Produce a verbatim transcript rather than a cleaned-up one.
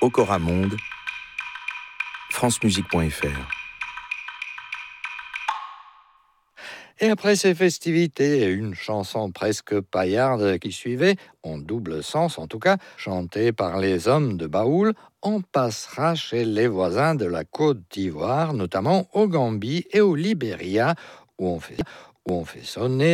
Okora Monde, francemusique point f r. Et après ces festivités, une chanson presque paillarde qui suivait, en double sens en tout cas, chantée par les hommes de Baoul, on passera chez les voisins de la Côte d'Ivoire, notamment au Gambie et au Libéria, où on fait, où on fait sonner